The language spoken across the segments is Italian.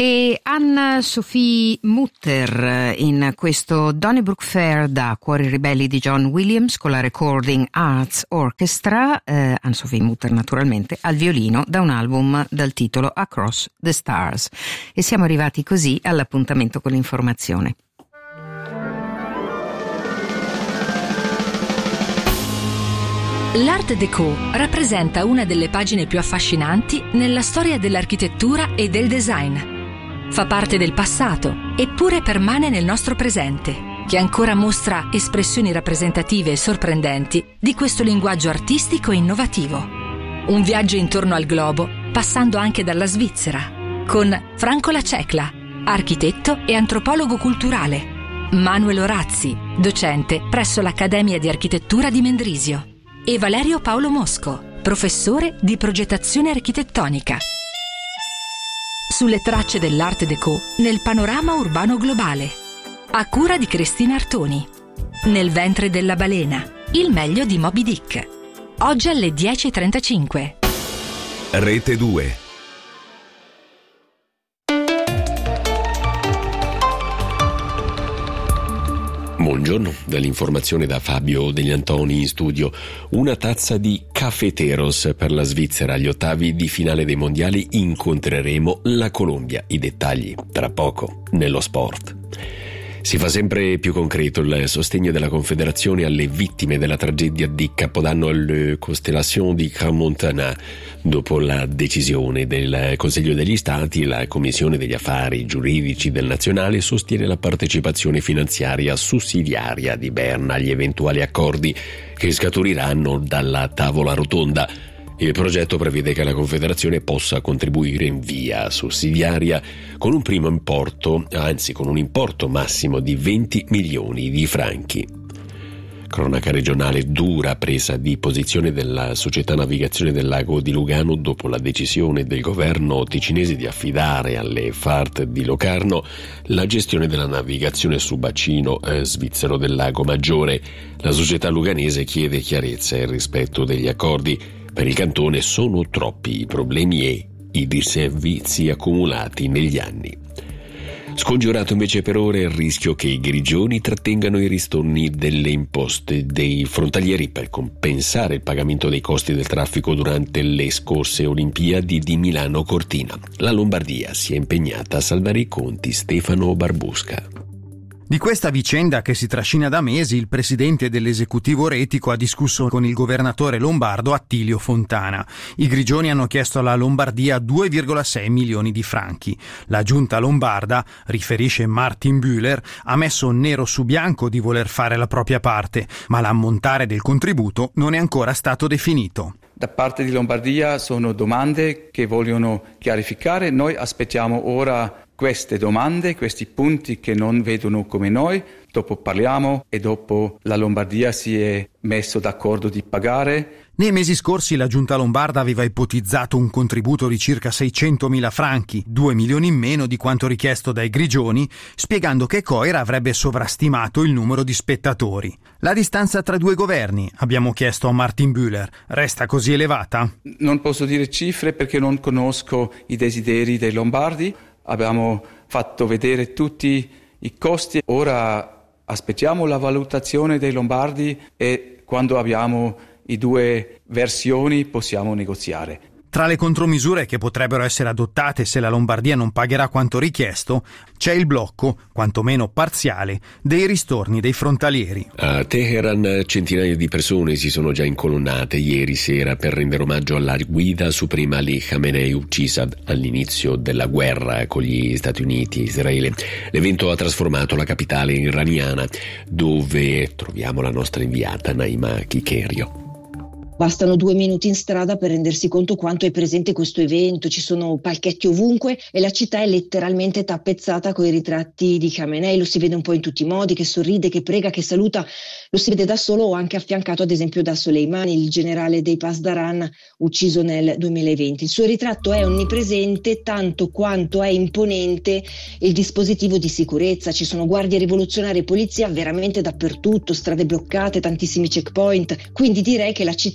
E Anne-Sophie Mutter in questo Donnybrook Fair da Cuori Ribelli di John Williams con la Recording Arts Orchestra, Anne-Sophie Mutter naturalmente al violino, da un album dal titolo Across the Stars. E siamo arrivati così all'appuntamento con l'informazione. L'Art Déco rappresenta una delle pagine più affascinanti nella storia dell'architettura e del design. Fa parte del passato, eppure permane nel nostro presente, che ancora mostra espressioni rappresentative e sorprendenti di questo linguaggio artistico e innovativo. Un viaggio intorno al globo, passando anche dalla Svizzera, con Franco Lacecla, architetto e antropologo culturale, Manuel Orazzi, docente presso l'Accademia di Architettura di Mendrisio, e Valerio Paolo Mosco, professore di progettazione architettonica. Sulle tracce dell'Art Déco nel panorama urbano globale, a cura di Cristina Artoni. Nel ventre della balena, il meglio di Moby Dick. Oggi alle 10:35. Rete 2. Buongiorno, dall'informazione da Fabio Degli Antoni in studio. Una tazza di Cafeteros per la Svizzera. Agli ottavi di finale dei mondiali incontreremo la Colombia. I dettagli tra poco nello sport. Si fa sempre più concreto il sostegno della Confederazione alle vittime della tragedia di Capodanno alle Constellation di Crans-Montana. Dopo la decisione del Consiglio degli Stati, la Commissione degli Affari Giuridici del Nazionale sostiene la partecipazione finanziaria sussidiaria di Berna agli eventuali accordi che scaturiranno dalla tavola rotonda. Il progetto prevede che la Confederazione possa contribuire in via sussidiaria con un importo massimo di 20 milioni di franchi. Cronaca regionale: dura presa di posizione della Società Navigazione del Lago di Lugano dopo la decisione del governo ticinese di affidare alle FART di Locarno la gestione della navigazione subacino svizzero del Lago Maggiore. La società luganese chiede chiarezza e rispetto degli accordi. Per il cantone sono troppi i problemi e i disservizi accumulati negli anni. Scongiurato invece per ora il rischio che i grigioni trattengano i ristorni delle imposte dei frontalieri per compensare il pagamento dei costi del traffico durante le scorse Olimpiadi di Milano Cortina. La Lombardia si è impegnata a salvare i conti. Stefano Barbusca. Di questa vicenda, che si trascina da mesi, il presidente dell'esecutivo retico ha discusso con il governatore lombardo Attilio Fontana. I grigioni hanno chiesto alla Lombardia 2,6 milioni di franchi. La giunta lombarda, riferisce Martin Bühler, ha messo nero su bianco di voler fare la propria parte, ma l'ammontare del contributo non è ancora stato definito. Da parte di Lombardia sono domande che vogliono chiarificare. Noi aspettiamo ora queste domande, questi punti che non vedono come noi. Dopo parliamo e dopo la Lombardia si è messo d'accordo di pagare. Nei mesi scorsi la giunta lombarda aveva ipotizzato un contributo di circa 600.000 franchi, 2 milioni in meno di quanto richiesto dai grigioni, spiegando che Coira avrebbe sovrastimato il numero di spettatori. La distanza tra due governi, abbiamo chiesto a Martin Bühler, resta così elevata? Non posso dire cifre perché non conosco i desideri dei lombardi. Abbiamo fatto vedere tutti i costi. Ora aspettiamo la valutazione dei lombardi e quando abbiamo i due versioni possiamo negoziare. Tra le contromisure che potrebbero essere adottate se la Lombardia non pagherà quanto richiesto, c'è il blocco, quantomeno parziale, dei ristorni dei frontalieri. A Teheran centinaia di persone si sono già incolonnate ieri sera per rendere omaggio alla guida suprema Ali Khamenei, uccisa all'inizio della guerra con gli Stati Uniti e Israele. L'evento ha trasformato la capitale iraniana, dove troviamo la nostra inviata Naima Chikerio. Bastano 2 minuti in strada per rendersi conto quanto è presente questo evento. Ci sono palchetti ovunque e la città è letteralmente tappezzata coi ritratti di Khamenei. Lo si vede un po' in tutti i modi, che sorride, che prega, che saluta. Lo si vede da solo o anche affiancato ad esempio da Soleimani, il generale dei Pasdaran ucciso nel 2020. Il suo ritratto è onnipresente tanto quanto è imponente il dispositivo di sicurezza. Ci sono guardie rivoluzionarie e polizia veramente dappertutto, strade bloccate, tantissimi checkpoint. Quindi direi che la città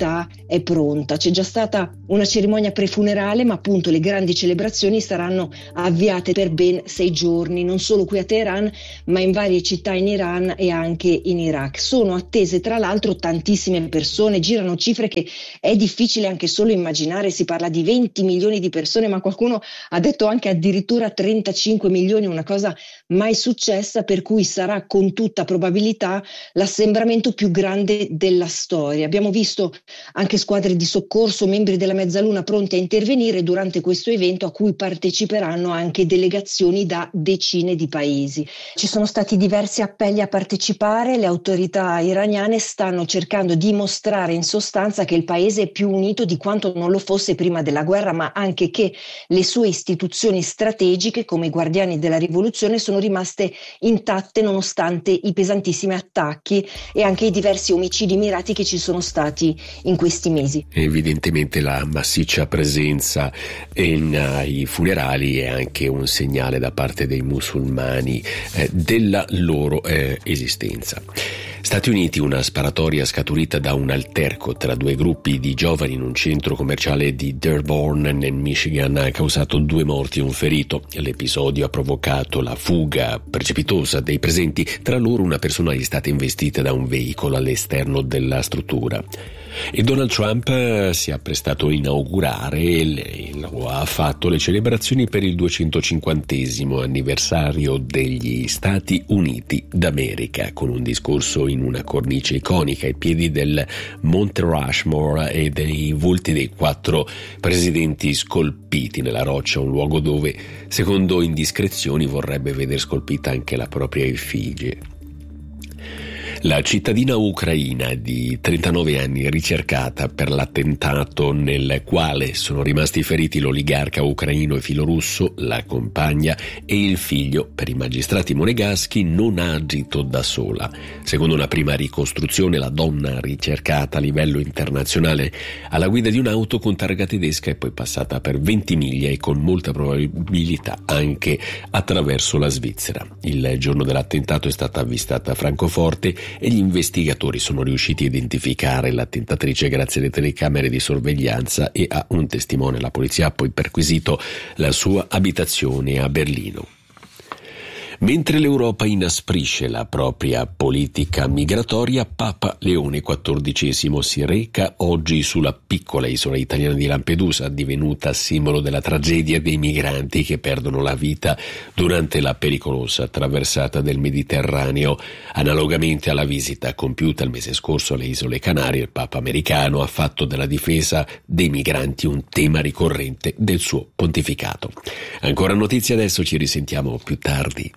città è pronta. C'è già stata una cerimonia prefunerale, ma appunto le grandi celebrazioni saranno avviate per ben 6 giorni, non solo qui a Teheran, ma in varie città in Iran e anche in Iraq. Sono attese tra l'altro tantissime persone, girano cifre che è difficile anche solo immaginare, si parla di 20 milioni di persone, ma qualcuno ha detto anche addirittura 35 milioni, una cosa mai successa, per cui sarà con tutta probabilità l'assembramento più grande della storia. Abbiamo visto anche squadre di soccorso, membri della Mezzaluna pronti a intervenire durante questo evento, a cui parteciperanno anche delegazioni da decine di paesi. Ci sono stati diversi appelli a partecipare, le autorità iraniane stanno cercando di mostrare in sostanza che il paese è più unito di quanto non lo fosse prima della guerra, ma anche che le sue istituzioni strategiche come i guardiani della rivoluzione sono rimaste intatte nonostante i pesantissimi attacchi e anche i diversi omicidi mirati che ci sono stati in questi mesi. Evidentemente la massiccia presenza ai funerali è anche un segnale da parte dei musulmani della loro esistenza. Stati Uniti, una sparatoria scaturita da un alterco tra 2 gruppi di giovani in un centro commerciale di Dearborn nel Michigan ha causato 2 morti e un ferito. L'episodio ha provocato la fuga precipitosa dei presenti, tra loro una persona è stata investita da un veicolo all'esterno della struttura. E Donald Trump si è apprestato a inaugurare, lo ha fatto, le celebrazioni per il 250° anniversario degli Stati Uniti d'America, con un discorso in una cornice iconica ai piedi del Monte Rushmore e dei volti dei 4 presidenti scolpiti nella roccia, un luogo dove, secondo indiscrezioni, vorrebbe veder scolpita anche la propria effigie. La cittadina ucraina di 39 anni ricercata per l'attentato nel quale sono rimasti feriti l'oligarca ucraino e filorusso, la compagna e il figlio, per i magistrati monegaschi non ha agito da sola. Secondo una prima ricostruzione, la donna ricercata a livello internazionale alla guida di un'auto con targa tedesca è poi passata per 20 miglia e con molta probabilità anche attraverso la Svizzera. Il giorno dell'attentato è stata avvistata a Francoforte e gli investigatori sono riusciti a identificare l'attentatrice grazie alle telecamere di sorveglianza e a un testimone. La polizia ha poi perquisito la sua abitazione a Berlino. Mentre l'Europa inasprisce la propria politica migratoria, Papa Leone XIV si reca oggi sulla piccola isola italiana di Lampedusa, divenuta simbolo della tragedia dei migranti che perdono la vita durante la pericolosa traversata del Mediterraneo. Analogamente alla visita compiuta il mese scorso alle Isole Canarie, il Papa americano ha fatto della difesa dei migranti un tema ricorrente del suo pontificato. Ancora notizie adesso, ci risentiamo più tardi.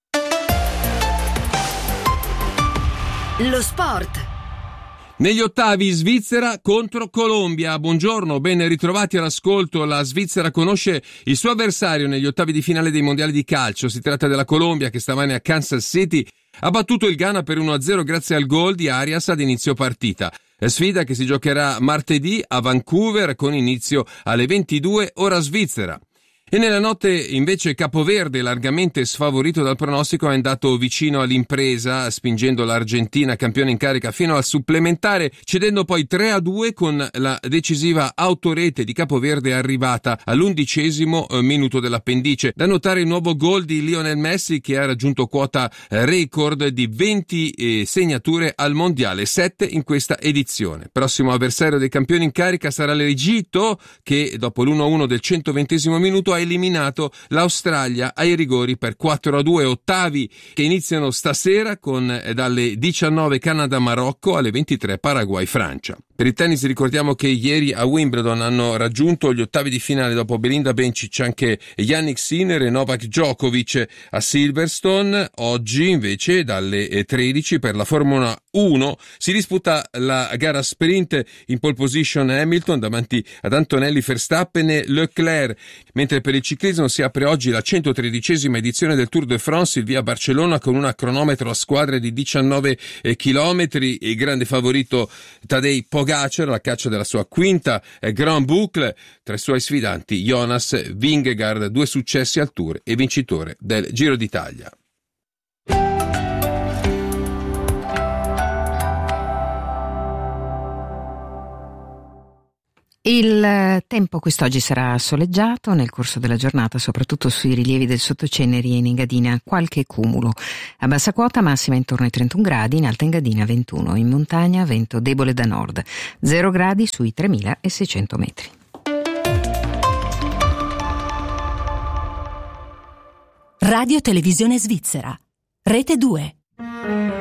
Lo sport. Negli ottavi Svizzera contro Colombia. Buongiorno, ben ritrovati all'ascolto. La Svizzera conosce il suo avversario negli ottavi di finale dei mondiali di calcio. Si tratta della Colombia che stamane a Kansas City ha battuto il Ghana per 1-0 grazie al gol di Arias ad inizio partita. Sfida che si giocherà martedì a Vancouver con inizio alle 22 ora svizzera. E nella notte invece Capoverde, largamente sfavorito dal pronostico, è andato vicino all'impresa, spingendo l'Argentina campione in carica fino al supplementare, cedendo poi 3-2 con la decisiva autorete di Capoverde arrivata all'11° minuto dell'appendice. Da notare il nuovo gol di Lionel Messi, che ha raggiunto quota record di 20 segnature al mondiale, 7 in questa edizione. Prossimo avversario dei campioni in carica sarà l'Egitto, che dopo l'1-1 del 120° minuto ha eliminato l'Australia ai rigori per 4-2. Ottavi che iniziano stasera con dalle 19 Canada-Marocco alle 23 Paraguay-Francia. Per il tennis ricordiamo che ieri a Wimbledon hanno raggiunto gli ottavi di finale dopo Belinda Bencic anche Jannik Sinner e Novak Djokovic a Silverstone. Oggi invece dalle 13 per la Formula 1 si disputa la gara sprint, in pole position Hamilton davanti ad Antonelli, Verstappen e Leclerc, mentre per il ciclismo si apre oggi la 113ª edizione del Tour de France, il via Barcellona con una cronometro a squadre di 19 chilometri. Il grande favorito Tadej Pogacar alla caccia della sua quinta Grand Boucle, tra i suoi sfidanti Jonas Vingegaard, 2 successi al Tour e vincitore del Giro d'Italia. Il tempo quest'oggi sarà soleggiato, nel corso della giornata soprattutto sui rilievi del Sottoceneri e in Engadina qualche cumulo. A bassa quota massima intorno ai 31 gradi, in alta Engadina 21, in montagna vento debole da nord, 0 gradi sui 3600 metri. Radio Televisione Svizzera, Rete 2.